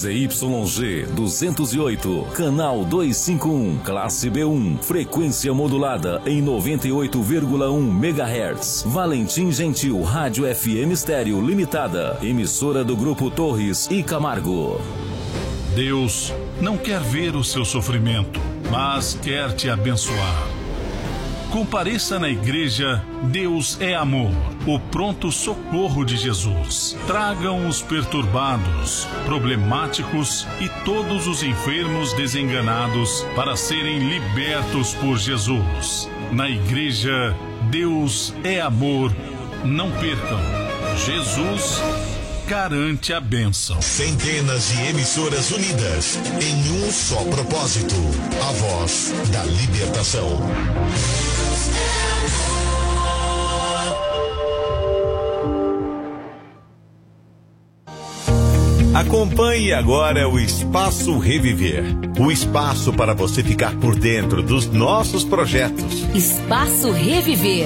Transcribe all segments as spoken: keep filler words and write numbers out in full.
Z Y G duzentos e oito, canal duzentos e cinquenta e um, classe B um, frequência modulada em noventa e oito vírgula um megahertz. Valentim Gentil Rádio F M Estéreo Limitada, emissora do Grupo Torres e Camargo. Deus não quer ver o seu sofrimento, mas quer te abençoar. Compareça na igreja Deus é Amor, o pronto socorro de Jesus. Tragam os perturbados, problemáticos e todos os enfermos desenganados para serem libertos por Jesus. Na igreja Deus é Amor, não percam. Jesus garante a bênção. Centenas de emissoras unidas em um só propósito: a voz da libertação. Acompanhe agora o Espaço Reviver, o espaço para você ficar por dentro dos nossos projetos. Espaço Reviver.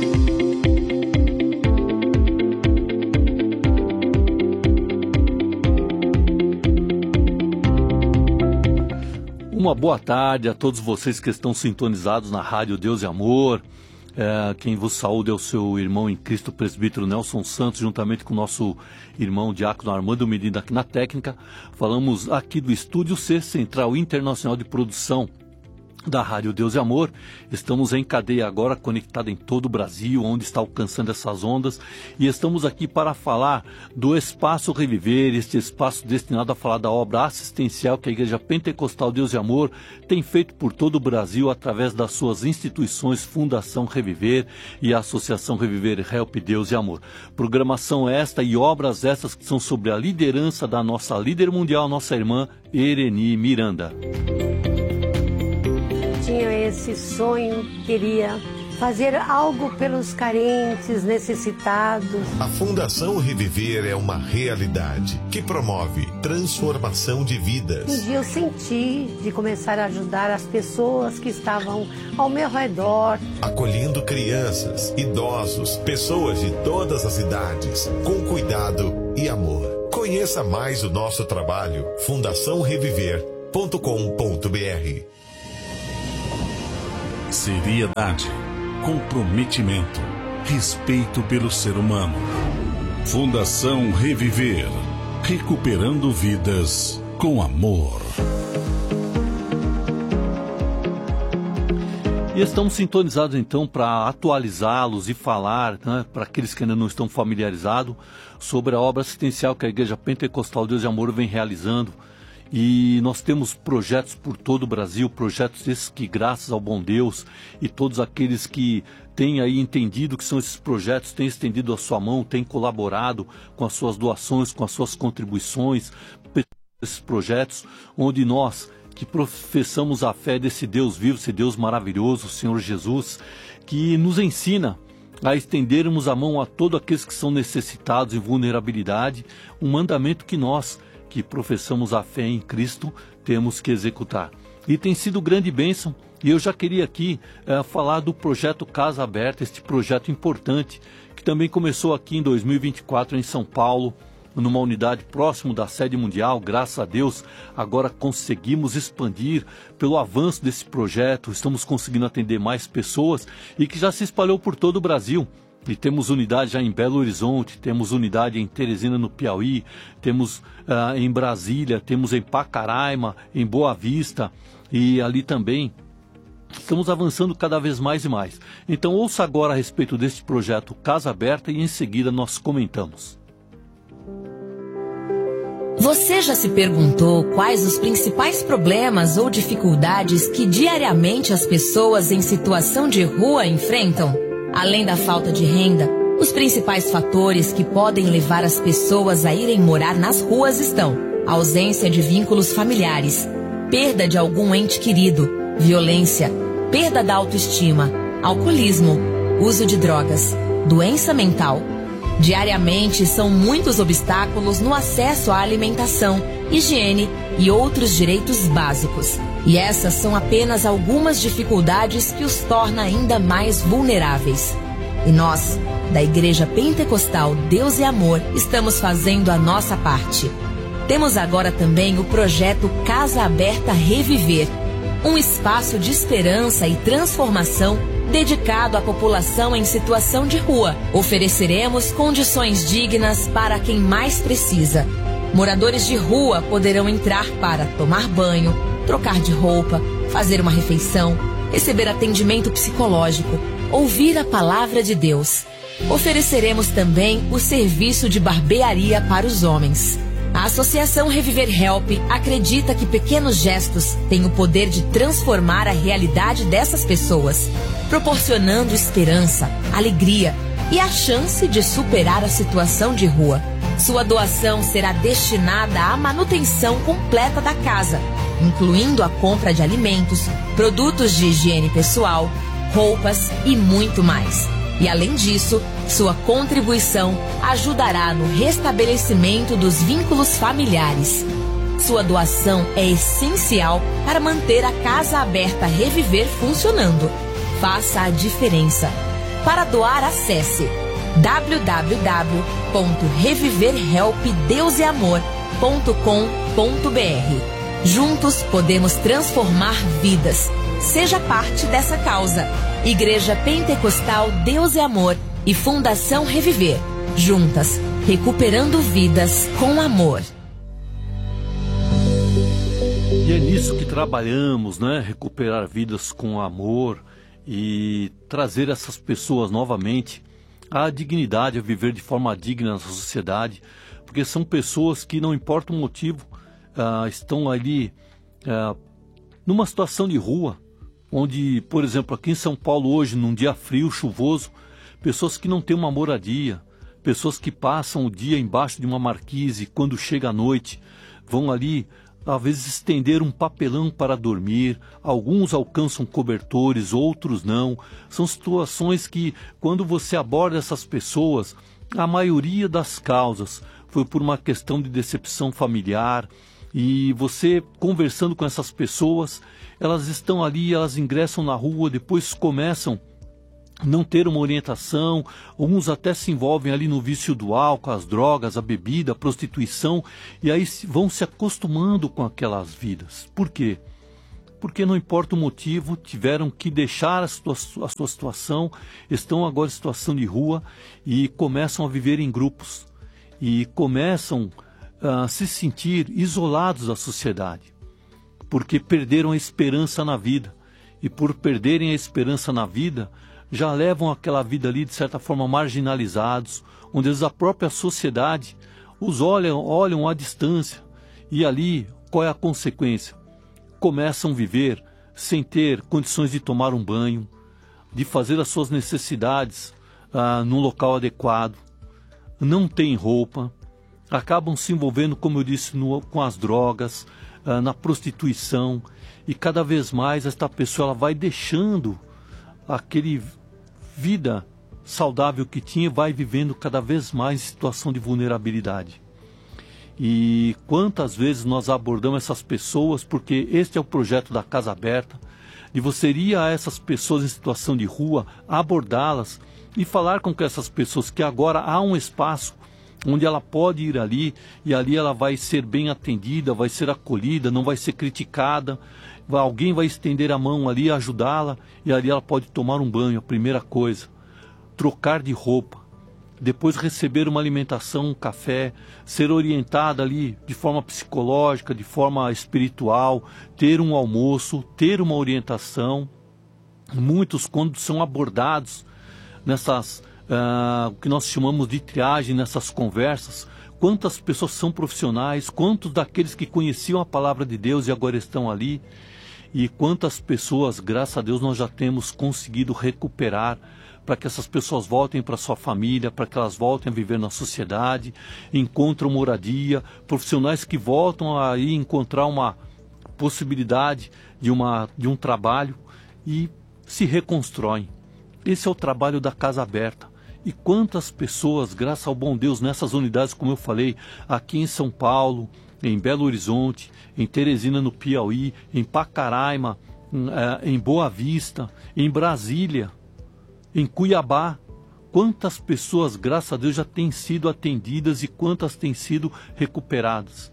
Uma boa tarde a todos vocês que estão sintonizados na Rádio Deus e Amor. É, quem vos saúda é o seu irmão em Cristo, presbítero Nelson Santos, juntamente com o nosso irmão diácono Armando Medina aqui na técnica. Falamos aqui do Estúdio C, Central Internacional de Produção da Rádio Deus e Amor. Estamos em cadeia agora, conectada em todo o Brasil, onde está alcançando essas ondas, e estamos aqui para falar do Espaço Reviver, este espaço destinado a falar da obra assistencial que a Igreja Pentecostal Deus e Amor tem feito por todo o Brasil através das suas instituições Fundação Reviver e a Associação Reviver Help Deus e Amor. Programação esta e obras estas que são sobre a liderança da nossa líder mundial, nossa irmã Ereni Miranda. Tinha esse sonho, queria fazer algo pelos carentes, necessitados. A Fundação Reviver é uma realidade que promove transformação de vidas. Um dia eu senti de começar a ajudar as pessoas que estavam ao meu redor. Acolhendo crianças, idosos, pessoas de todas as idades, com cuidado e amor. Conheça mais o nosso trabalho, fundação reviver ponto com ponto b r. Seriedade, comprometimento, respeito pelo ser humano. Fundação Reviver, recuperando vidas com amor. E estamos sintonizados então para atualizá-los e falar, né, para aqueles que ainda não estão familiarizados, sobre a obra assistencial que a Igreja Pentecostal Deus e Amor vem realizando. E nós temos projetos por todo o Brasil, projetos esses que, graças ao bom Deus e todos aqueles que têm aí entendido que são esses projetos, têm estendido a sua mão, têm colaborado com as suas doações, com as suas contribuições, esses projetos, onde nós que professamos a fé desse Deus vivo, esse Deus maravilhoso, o Senhor Jesus, que nos ensina a estendermos a mão a todos aqueles que são necessitados em vulnerabilidade, um mandamento que nós, que professamos a fé em Cristo, temos que executar. E tem sido grande bênção, e eu já queria aqui é, falar do projeto Casa Aberta, este projeto importante, que também começou aqui em dois mil e vinte e quatro em São Paulo, numa unidade próximo da sede mundial. Graças a Deus, agora conseguimos expandir pelo avanço desse projeto, estamos conseguindo atender mais pessoas, e que já se espalhou por todo o Brasil. E temos unidade já em Belo Horizonte, temos unidade em Teresina, no Piauí, temos uh, em Brasília, temos em Pacaraima, em Boa Vista, e ali também estamos avançando cada vez mais e mais. Então ouça agora a respeito deste projeto Casa Aberta e em seguida nós comentamos. Você já se perguntou quais os principais problemas ou dificuldades que diariamente as pessoas em situação de rua enfrentam? Além da falta de renda, os principais fatores que podem levar as pessoas a irem morar nas ruas estão: ausência de vínculos familiares, perda de algum ente querido, violência, perda da autoestima, alcoolismo, uso de drogas, doença mental. Diariamente são muitos obstáculos no acesso à alimentação, higiene e outros direitos básicos. E essas são apenas algumas dificuldades que os torna ainda mais vulneráveis. E nós, da Igreja Pentecostal Deus e Amor, estamos fazendo a nossa parte. Temos agora também o projeto Casa Aberta Reviver, um espaço de esperança e transformação dedicado à população em situação de rua. Ofereceremos condições dignas para quem mais precisa. Moradores de rua poderão entrar para tomar banho, trocar de roupa, fazer uma refeição, receber atendimento psicológico, ouvir a palavra de Deus. Ofereceremos também o serviço de barbearia para os homens. A Associação Reviver Help acredita que pequenos gestos têm o poder de transformar a realidade dessas pessoas, proporcionando esperança, alegria e a chance de superar a situação de rua. Sua doação será destinada à manutenção completa da casa, incluindo a compra de alimentos, produtos de higiene pessoal, roupas e muito mais. E além disso, sua contribuição ajudará no restabelecimento dos vínculos familiares. Sua doação é essencial para manter a Casa Aberta Reviver funcionando. Faça a diferença. Para doar, acesse w w w ponto reviver help deus e amor ponto com ponto b r. Juntos podemos transformar vidas. Seja parte dessa causa. Igreja Pentecostal Deus e Amor e Fundação Reviver. Juntas, recuperando vidas com amor. E é nisso que trabalhamos, né? Recuperar vidas com amor e trazer essas pessoas novamente à dignidade, a viver de forma digna na sociedade, porque são pessoas que, não importa o motivo, uh, estão ali uh, numa situação de rua, onde, por exemplo, aqui em São Paulo hoje, num dia frio, chuvoso, pessoas que não têm uma moradia, pessoas que passam o dia embaixo de uma marquise, quando chega a noite, vão ali, às vezes, estender um papelão para dormir, alguns alcançam cobertores, outros não. São situações que, quando você aborda essas pessoas, a maioria das causas foi por uma questão de decepção familiar, e você conversando com essas pessoas, elas estão ali, elas ingressam na rua, depois começam a não ter uma orientação, alguns até se envolvem ali no vício do álcool, as drogas, a bebida, a prostituição, e aí vão se acostumando com aquelas vidas. Por quê? Porque não importa o motivo, tiveram que deixar a sua, a sua situação, estão agora em situação de rua e começam a viver em grupos, e começam a se sentir isolados da sociedade, porque perderam a esperança na vida, e por perderem a esperança na vida, já levam aquela vida ali de certa forma marginalizados, onde a própria sociedade os olham, olham à distância, e ali qual é a consequência? Começam a viver sem ter condições de tomar um banho, de fazer as suas necessidades ah, num local adequado, não têm roupa, acabam se envolvendo, como eu disse, no, com as drogas, ah, na prostituição, e cada vez mais esta pessoa ela vai deixando aquele vida saudável que tinha, vai vivendo cada vez mais em situação de vulnerabilidade. E quantas vezes nós abordamos essas pessoas, porque este é o projeto da Casa Aberta, de você ir a essas pessoas em situação de rua, abordá-las e falar com essas pessoas que agora há um espaço onde ela pode ir ali, e ali ela vai ser bem atendida, vai ser acolhida, não vai ser criticada, alguém vai estender a mão ali, ajudá-la, e ali ela pode tomar um banho, a primeira coisa, trocar de roupa, depois receber uma alimentação, um café, ser orientada ali de forma psicológica, de forma espiritual, ter um almoço, ter uma orientação. Muitos, quando são abordados nessas, uh, o que nós chamamos de triagem, nessas conversas, quantas pessoas são profissionais, quantos daqueles que conheciam a palavra de Deus e agora estão ali, e quantas pessoas, graças a Deus, nós já temos conseguido recuperar, para que essas pessoas voltem para sua família, para que elas voltem a viver na sociedade, encontram moradia, profissionais que voltam a aí encontrar uma possibilidade de, uma, de um trabalho e se reconstroem. Esse é o trabalho da Casa Aberta. E quantas pessoas, graças ao bom Deus, nessas unidades, como eu falei, aqui em São Paulo, em Belo Horizonte, em Teresina, no Piauí, em Pacaraima, em Boa Vista, em Brasília, em Cuiabá, quantas pessoas, graças a Deus, já têm sido atendidas e quantas têm sido recuperadas.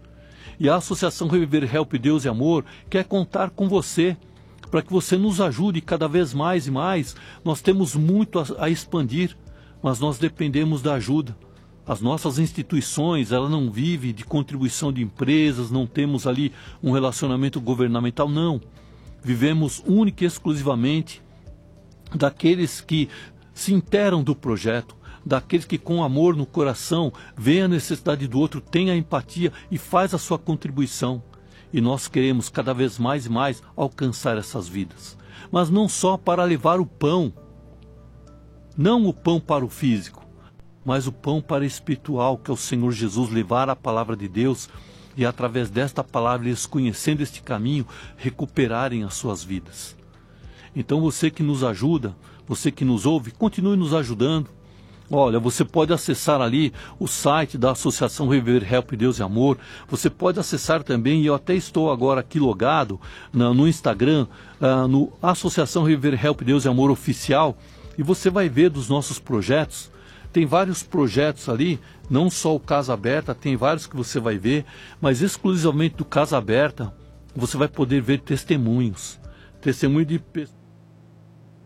E a Associação Reviver Help Deus e Amor quer contar com você, para que você nos ajude cada vez mais e mais. Nós temos muito a, a expandir, mas nós dependemos da ajuda. As nossas instituições, ela não vive de contribuição de empresas, não temos ali um relacionamento governamental, não. Vivemos única e exclusivamente daqueles que se interam do projeto, daqueles que com amor no coração veem a necessidade do outro, tem a empatia e faz a sua contribuição. E nós queremos cada vez mais e mais alcançar essas vidas. Mas não só para levar o pão, não o pão para o físico, mas o pão para o espiritual, que é o Senhor Jesus, levar a palavra de Deus e através desta palavra, eles conhecendo este caminho, recuperarem as suas vidas. Então você que nos ajuda, você que nos ouve, continue nos ajudando. Olha, você pode acessar ali o site da Associação Reviver Help Deus e Amor. Você pode acessar também, e eu até estou agora aqui logado na, no Instagram, uh, no Associação Reviver Help Deus e Amor Oficial, e você vai ver dos nossos projetos. Tem vários projetos ali, não só o Casa Aberta, tem vários que você vai ver, mas exclusivamente do Casa Aberta, você vai poder ver testemunhos. Testemunho de pessoas